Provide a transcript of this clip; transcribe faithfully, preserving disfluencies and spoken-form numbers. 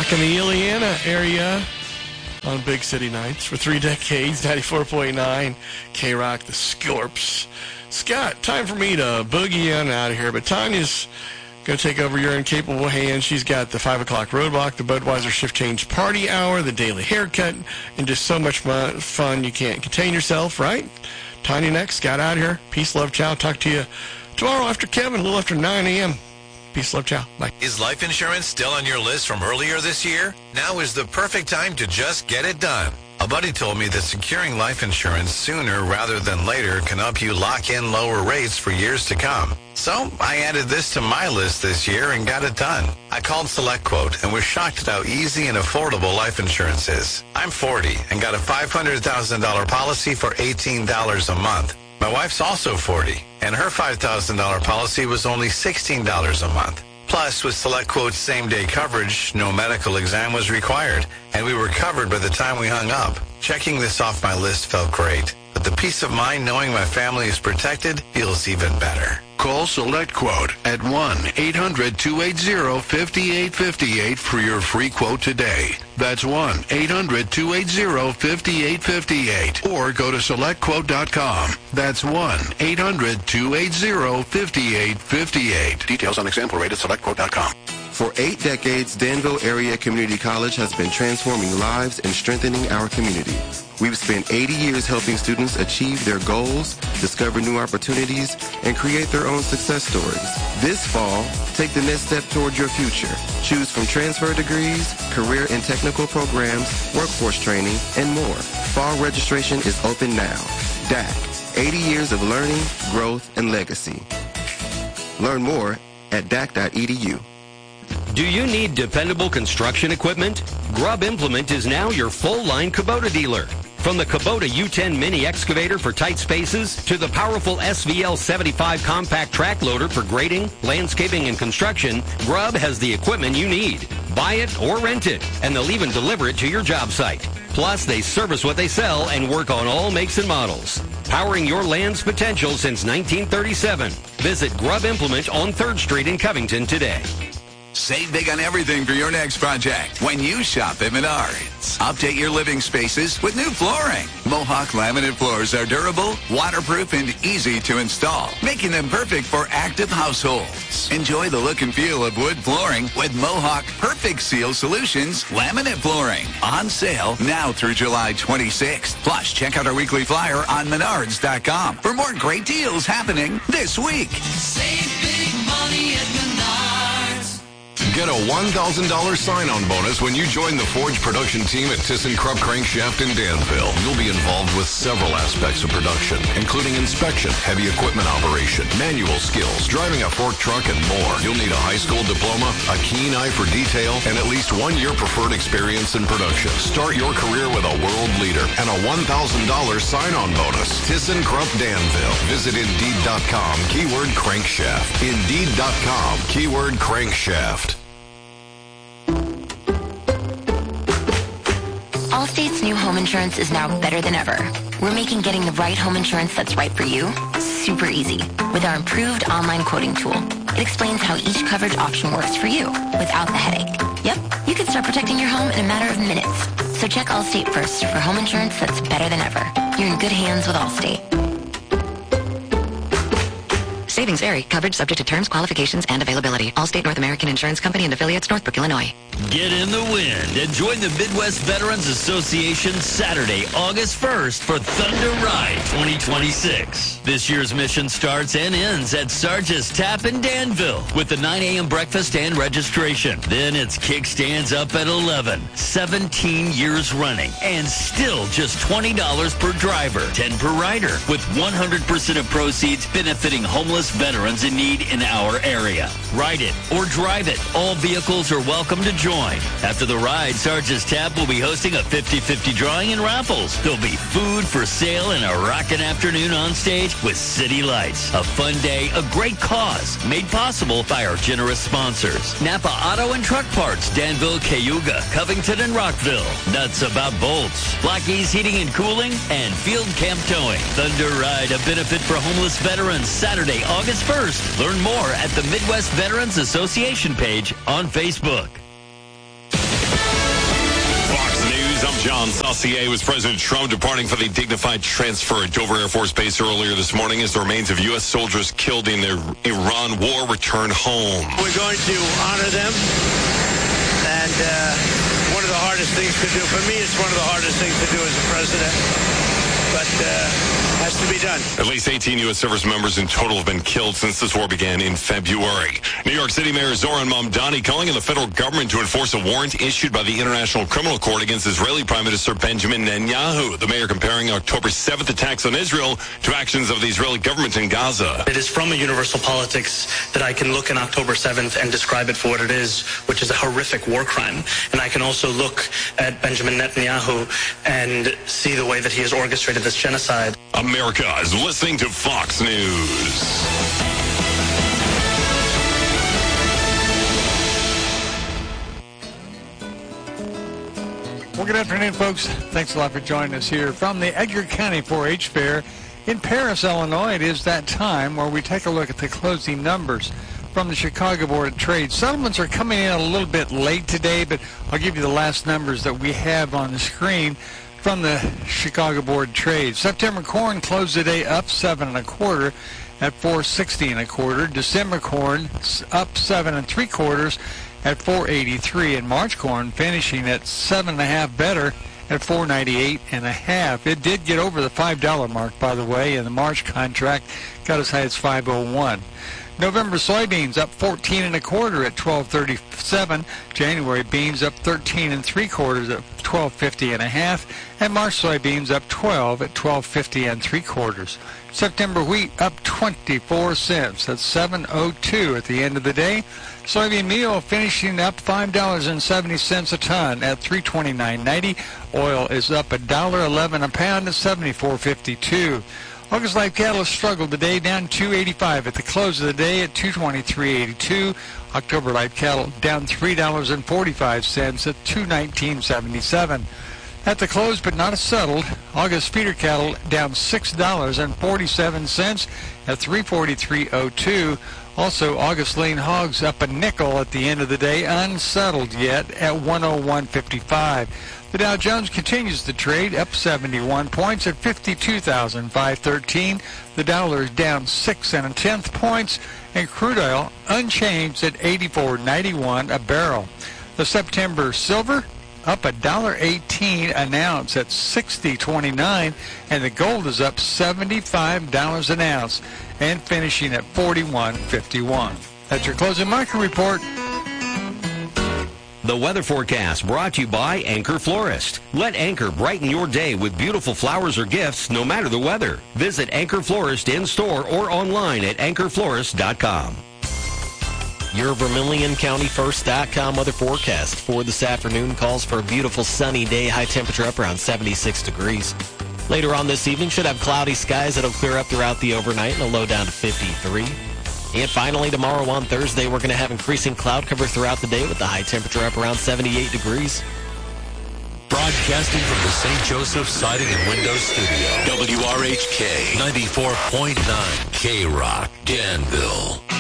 Rocking the Illiana area on Big City Nights for three decades, ninety-four point nine K-Rock, the Scorps. Scott, time for me to boogie on out of here, but Tanya's going to take over your incapable hands. She's got the five o'clock roadblock, the Budweiser shift change party hour, the daily haircut, and just so much fun you can't contain yourself, right? Tanya next. Scott out of here. Peace, love, ciao. Talk to you tomorrow after Kevin, a little after nine a.m. Peace, love, ciao. Bye. Is life insurance still on your list from earlier this year? Now is the perfect time to just get it done. A buddy told me that securing life insurance sooner rather than later can help you lock in lower rates for years to come. So I added this to my list this year and got it done. I called SelectQuote and was shocked at how easy and affordable life insurance is. I'm forty and got a five hundred thousand dollars policy for eighteen dollars a month. My wife's also forty, and her five thousand dollars policy was only sixteen dollars a month. Plus, with SelectQuote's same-day coverage, no medical exam was required, and we were covered by the time we hung up. Checking this off my list felt great, but the peace of mind knowing my family is protected feels even better. Call SelectQuote at one eight hundred two eight zero five eight five eight for your free quote today. That's one eight hundred two eight zero five eight five eight. Or go to select quote dot com. That's one eight hundred two eight zero five eight five eight. Details on example rate at select quote dot com. For eight decades, Danville Area Community College has been transforming lives and strengthening our community. We've spent eighty years helping students achieve their goals, discover new opportunities, and create their own success stories. This fall, take the next step toward your future. Choose from transfer degrees, career and technical programs, workforce training, and more. Fall registration is open now. D A C, eighty years of learning, growth, and legacy. Learn more at D A C dot e d u. Do you need dependable construction equipment? Grubb Implement is now your full-line Kubota dealer. From the Kubota U ten mini excavator for tight spaces to the powerful S V L seventy-five compact track loader for grading, landscaping, and construction, Grubb has the equipment you need. Buy it or rent it, and they'll even deliver it to your job site. Plus, they service what they sell and work on all makes and models. Powering your land's potential since nineteen thirty-seven. Visit Grubb Implement on third Street in Covington today. Save big on everything for your next project when you shop at Menards. Update your living spaces with new flooring. Mohawk laminate floors are durable, waterproof, and easy to install, making them perfect for active households. Enjoy the look and feel of wood flooring with Mohawk Perfect Seal Solutions laminate flooring. On sale now through July twenty-sixth. Plus, check out our weekly flyer on menards dot com for more great deals happening this week. Save big money at Menards. Get a one thousand dollars sign-on bonus when you join the Forge production team at ThyssenKrupp Crankshaft in Danville. You'll be involved with several aspects of production, including inspection, heavy equipment operation, manual skills, driving a fork truck, and more. You'll need a high school diploma, a keen eye for detail, and at least one year preferred experience in production. Start your career with a world leader and a one thousand dollars sign-on bonus. ThyssenKrupp Danville. Visit Indeed dot com, keyword crankshaft. Indeed dot com, keyword crankshaft. Allstate's new home insurance is now better than ever. We're making getting the right home insurance that's right for you super easy with our improved online quoting tool. It explains how each coverage option works for you without the headache. Yep, you can start protecting your home in a matter of minutes. So check Allstate first for home insurance that's better than ever. You're in good hands with Allstate. Savings vary. Coverage subject to terms, qualifications, and availability. Allstate North American Insurance Company and affiliates, Northbrook, Illinois. Get in the wind and join the Midwest Veterans Association Saturday, August first for Thunder Ride twenty twenty-six. This year's mission starts and ends at Sarge's Tap in Danville with the nine a.m. breakfast and registration. Then it's kickstands up at eleven. seventeen years running and still just twenty dollars per driver, ten per rider, with one hundred percent of proceeds benefiting homeless veterans in need in our area. Ride it or drive it. All vehicles are welcome to join. After the ride, Sarge's Tap will be hosting a fifty-fifty drawing and raffles. There'll be food for sale and a rockin' afternoon on stage with City Lights. A fun day, a great cause, made possible by our generous sponsors. Napa Auto and Truck Parts, Danville, Cayuga, Covington, and Rockville. Nuts About Bolts, Blackie's Heating and Cooling, and Field Camp Towing. Thunder Ride, a benefit for homeless veterans, Saturday, August first. Learn more at the Midwest Veterans Association page on Facebook. News, I'm John Saucier. With President Trump departing for the dignified transfer at Dover Air Force Base earlier this morning as the remains of U S soldiers killed in the Iran war return home. We're going to honor them, and uh, one of the hardest things to do, for me, it's one of the hardest things to do as a president, but uh, has to be done. At least eighteen U S service members in total have been killed since this war began in February. New York City Mayor Zoran Mamdani calling on the federal government to enforce a warrant issued by the International Criminal Court against Israeli Prime Minister Benjamin Netanyahu. The mayor comparing October seventh attacks on Israel to actions of the Israeli government in Gaza. It is from a universal politics that I can look in October seventh and describe it for what it is, which is a horrific war crime. And I can also look at Benjamin Netanyahu and see the way that he has orchestrated this genocide. America is listening to Fox News. Well, good afternoon, folks. Thanks a lot for joining us here from the Edgar County four H Fair in Paris, Illinois. It is that time where we take a look at the closing numbers from the Chicago Board of Trade. Settlements are coming in a little bit late today, but I'll give you the last numbers that we have on the screen from the Chicago Board of Trade. September corn closed the day up seven and a quarter at four sixty and a quarter. December corn up seven and three quarters at four eighty-three, and March corn finishing at seven and a half better at four ninety-eight and a half. It did get over the five dollar mark, by the way, and the March contract got as high as five oh one. November soybeans up fourteen and a quarter at twelve thirty-seven. January beans up thirteen and three quarters at twelve fifty and a half, and March soybeans up twelve at twelve fifty and three quarters. September wheat up twenty-four cents at seven oh two at the end of the day. Soybean meal finishing up five dollars and seventy cents a ton at three twenty-nine ninety. Oil is up one dollar eleven a pound at seventy-four fifty-two. August live cattle struggled today, down two eighty-five at the close of the day at two twenty-three eighty-two. October live cattle down three dollars and forty-five cents at two nineteen seventy-seven. At the close, but not settled, August feeder cattle down six dollars and forty-seven cents at three forty-three oh two. Also, August lean hogs up a nickel at the end of the day, unsettled yet at one oh one fifty-five. The Dow Jones continues to trade up seventy-one points at fifty-two thousand five hundred thirteen. The dollar is down six and a tenth points, and crude oil unchanged at eighty-four ninety-one a barrel. The September silver up one dollar eighteen an ounce at sixty twenty-nine, and the gold is up seventy-five dollars an ounce and finishing at forty-one fifty-one. That's your closing market report. The weather forecast brought to you by Anchor Florist. Let Anchor brighten your day with beautiful flowers or gifts no matter the weather. Visit Anchor Florist in store or online at anchor florist dot com. Your Vermilion County First dot com weather forecast for this afternoon calls for a beautiful sunny day, high temperature up around seventy-six degrees. Later on this evening, should have cloudy skies that'll clear up throughout the overnight and a low down to fifty-three. And finally, tomorrow on Thursday, we're going to have increasing cloud cover throughout the day with the high temperature up around seventy-eight degrees. Broadcasting from the Saint Joseph Siding and Windows Studio. W R H K ninety-four point nine K Rock, Danville.